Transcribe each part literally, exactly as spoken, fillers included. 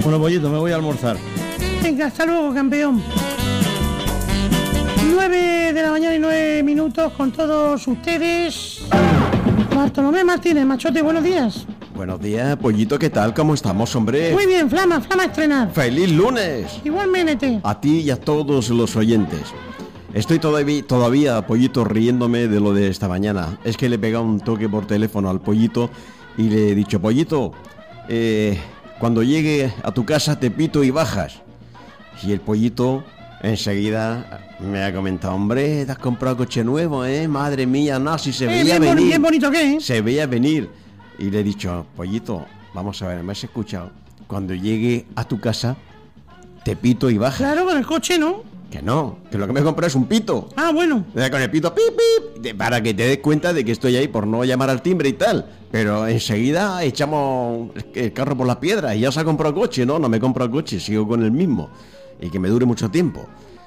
Bueno, pollito, me voy a almorzar. Venga, hasta luego, campeón. Nueve de la mañana y nueve minutos con todos ustedes. Bartolomé Martínez, machote, buenos días. Buenos días, pollito, ¿qué tal? ¿Cómo estamos, hombre? Muy bien, Flama, Flama a estrenar. ¡Feliz lunes! Igualmente. A ti y a todos los oyentes. Estoy todavía, todavía, pollito, riéndome de lo de esta mañana. Es que le he pegado un toque por teléfono al pollito y le he dicho, pollito, eh, cuando llegue a tu casa te pito y bajas. Y el pollito enseguida me ha comentado, hombre, te has comprado coche nuevo, ¿eh? Madre mía, no, si se Eh, veía bien, boni- venir. bien bonito, ¿qué? eh? Se veía venir. Y le he dicho, pollito, vamos a ver, me has escuchado. Cuando llegue a tu casa, te pito y bajas. Claro, con el coche, ¿no? Que no, que lo que me he comprado es un pito. Ah, bueno. Eh, Con el pito, pip, pip, de- para que te des cuenta de que estoy ahí por no llamar al timbre y tal. Pero enseguida echamos el carro por las piedras y ya se ha comprado coche. No, no me he comprado coche, sigo con el mismo. Y que me dure mucho tiempo.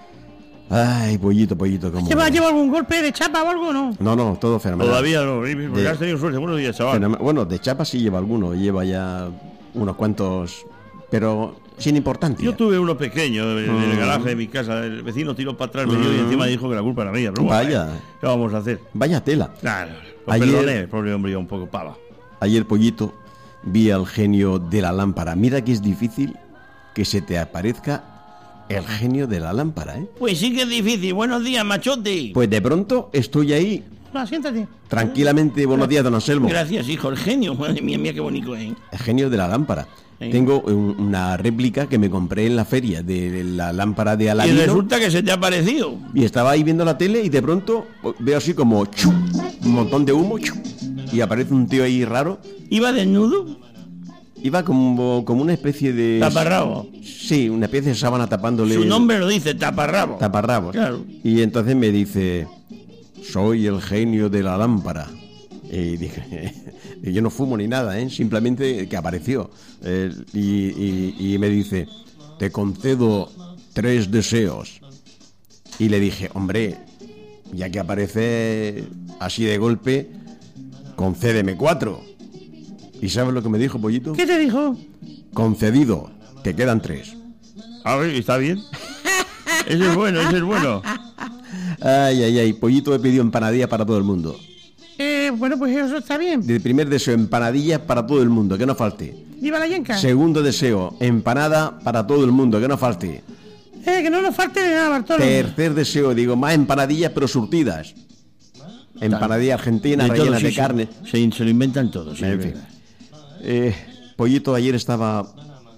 Ay, pollito, pollito, ¿cómo? ¿Lleva, lleva algún golpe de chapa o algo, no? No, no, todo fenomenal. Todavía no, porque De- has tenido suerte. Buenos días, chaval. Fenomen- Bueno, de chapa sí lleva alguno, lleva ya unos cuantos, pero sin importancia. Yo tuve uno pequeño en el Mm. garaje de mi casa. El vecino tiró para atrás, me dio y encima dijo que la culpa era mía. Pero bueno, Vaya. ¿qué vamos a hacer? Vaya tela. Claro, lo Ayer- perdoné, el pobre hombre iba un poco pava. Ayer, pollito, vi al genio de la lámpara. Mira que es difícil que se te aparezca el genio de la lámpara, ¿eh? Pues sí que es difícil. Buenos días, machote. Pues de pronto estoy ahí, Va, siéntate. tranquilamente. Buenos días, don Anselmo. Gracias, hijo. El genio. Madre mía, mía, qué bonito, ¿eh? El genio de la lámpara. Sí. Tengo un- una réplica que me compré en la feria de la lámpara de Y Aladino. resulta que se te ha parecido. Y estaba ahí viendo la tele y de pronto veo así como ¡chu! Un montón de humo ¡chu! Y aparece un tío ahí raro. ¿Iba desnudo? Iba como, como una especie de... Taparrabo. Sí, una especie de sábana tapándole... Su nombre lo dice, taparrabo. Taparrabos. Claro. Y entonces me dice, soy el genio de la lámpara. Y dije, y yo no fumo ni nada, ¿eh? Simplemente que apareció. Eh, y, y- y me dice, te concedo tres deseos. Y le dije, hombre, ya que aparece así de golpe, concédeme cuatro. ¿Y sabes lo que me dijo, pollito? ¿Qué te dijo? Concedido, te quedan tres. A ver, ¿está bien? Ese es bueno, ese es bueno. Ay, ay, ay, pollito he pedido empanadilla para todo el mundo. Eh, bueno, pues eso está bien. De primer deseo, empanadilla para todo el mundo, que no falte. Viva la yenca. Segundo deseo, empanada para todo el mundo, que no falte. Eh, que no nos falte de nada, Bartolo. Tercer deseo, digo, más empanadillas pero surtidas. Empanadilla argentina, De todo, rellenas sí, de sí. carne. Se, se lo inventan todos. Sí, En es fin. verdad. Eh, Pollito ayer estaba,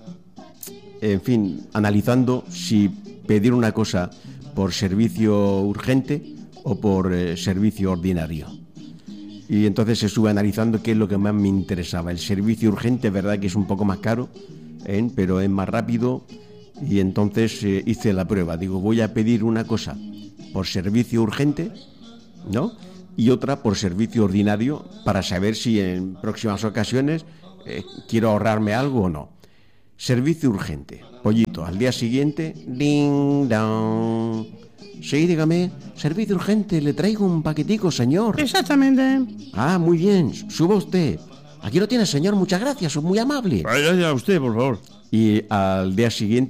en fin, analizando si pedir una cosa por servicio urgente o por eh, servicio ordinario. Y entonces estuve analizando qué es lo que más me interesaba. El servicio urgente, es verdad que es un poco más caro, ¿eh? Pero es más rápido. Y entonces eh, hice la prueba. Digo, voy a pedir una cosa por servicio urgente, ¿no? Y otra por servicio ordinario para saber si en próximas ocasiones eh, quiero ahorrarme algo o no. Servicio urgente. Pollito, al día siguiente, ding dong. Sí, dígame, servicio urgente, le traigo un paquetico, señor. Exactamente. Ah, muy bien, suba usted. Aquí lo tiene, señor, muchas gracias, es muy amable. Gracias a usted, por favor. Y al día siguiente